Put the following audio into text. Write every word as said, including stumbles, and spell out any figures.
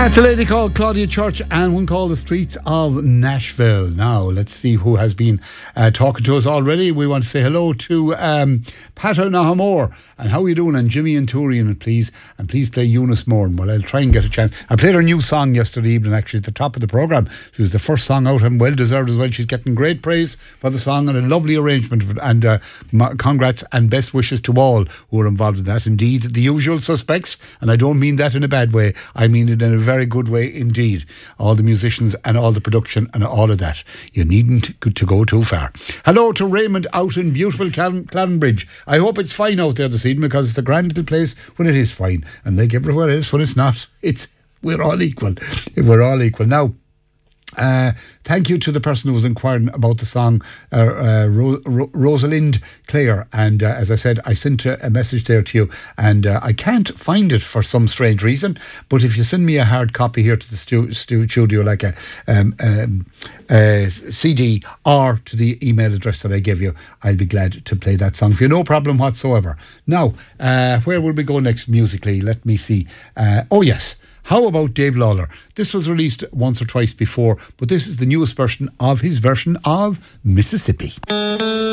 That's a lady called Claudia Church and one called The Streets of Nashville. Now, let's see who has been uh, talking to us already. We want to say hello to um, Pata Nahamore. And how are you doing? And Jimmy and Turian, please. And please play Eunice Moran. Well, I'll try and get a chance. I played her new song yesterday evening, actually, at the top of the programme. She was the first song out and well deserved as well. She's getting great praise for the song and a lovely arrangement. And uh, congrats and best wishes to all who are involved in that. Indeed, the usual suspects. And I don't mean that in a bad way. I mean it in a very good way indeed. All the musicians and all the production and all of that. You needn't go to go too far. Hello to Raymond out in beautiful Clanbridge. I hope it's fine out there this evening because it's a grand little place when it is fine. And like everywhere else, when it's not, it's we're all equal. We're all equal. Now, Uh, thank you to the person who was inquiring about the song uh, uh, Ro- Ro- Rosalind Clare, and uh, as I said, I sent a, a message there to you, and uh, I can't find it for some strange reason, but if you send me a hard copy here to the stu- stu- studio like a, um, um, a C D or to the email address that I give you, I'll be glad to play that song for you, no problem whatsoever. Now, uh, where will we go next musically? Let me see. Uh, oh yes, how about Dave Lawler? This was released once or twice before, but this is the newest version of his version of Mississippi.